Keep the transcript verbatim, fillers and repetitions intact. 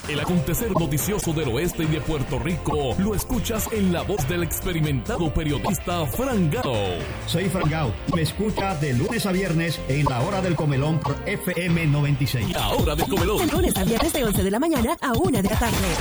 El acontecer noticioso del oeste y de Puerto Rico lo escuchas en la voz del experimentado periodista Fran Gao. Soy Fran Gao. Me escucha de lunes a viernes en la hora del comelón por F M noventa y seis. La hora del comelón. De lunes a viernes de once de la mañana a una de la tarde.